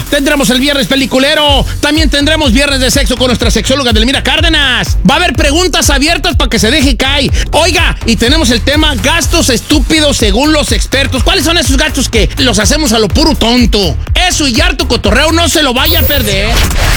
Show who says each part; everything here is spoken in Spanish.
Speaker 1: Tendremos el viernes peliculero. También tendremos viernes de sexo con nuestra sexóloga Delmira Cárdenas. Va a haber preguntas abiertas para que se deje caer. Oiga, y tenemos el tema gastos estúpidos según los expertos. ¿Cuáles son esos gastos que los hacemos a lo puro tonto? Eso y harto cotorreo, no se lo vaya a perder.